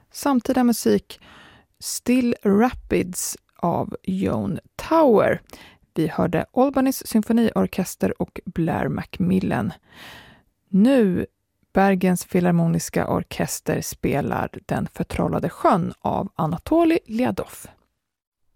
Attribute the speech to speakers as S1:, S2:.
S1: Samtida musik Still Rapids av Joan Tower. Vi hörde Albanys symfoniorkester och Blair Macmillan. Nu Bergens Filharmoniska orkester spelar Den förtrollade sjön av Anatolij Lyadov.